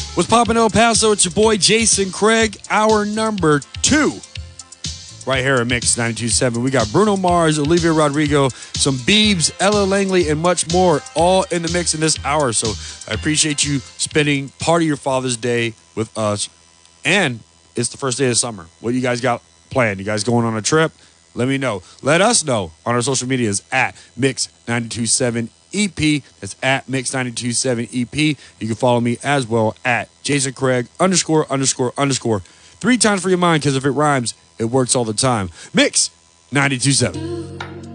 What's poppin' El Paso? It's your boy Jason Craig, hour number 2. Right here at Mix 92.7. We got Bruno Mars, Olivia Rodrigo, some Biebs, Ella Langley, and much more all in the mix in this hour. So I appreciate you spending part of your Father's Day with us. And it's the first day of summer. What you guys got planned? You guys going on a trip? Let me know. Let us know on our social medias at Mix927 EP. That's at Mix927 EP. You can follow me as well at Jason Craig ____. 3 times for your mind, because if it rhymes, it works all the time. Mix 92.7.